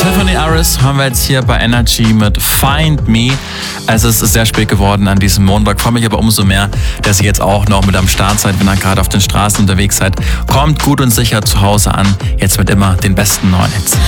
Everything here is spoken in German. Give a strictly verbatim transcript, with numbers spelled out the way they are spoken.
Tiffany Harris haben wir jetzt hier bei Energy mit Find Me. Also es ist sehr spät geworden an diesem Montag. Freue mich aber umso mehr, dass ihr jetzt auch noch mit am Start seid, wenn ihr gerade auf den Straßen unterwegs seid. Kommt gut und sicher zu Hause an. Jetzt mit immer den besten neuen Hits.